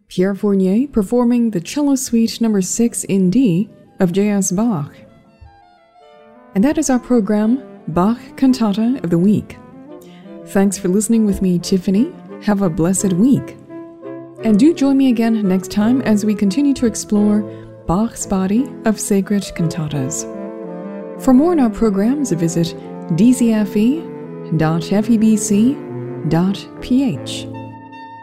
Pierre Fournier performing the Cello Suite No. 6 in D of J.S. Bach. And that is our program, Bach Cantata of the Week. Thanks for listening with me, Tiffany. Have a blessed week. And do join me again next time as we continue to explore Bach's body of sacred cantatas. For more on our programs, visit dzfe.febc.ph.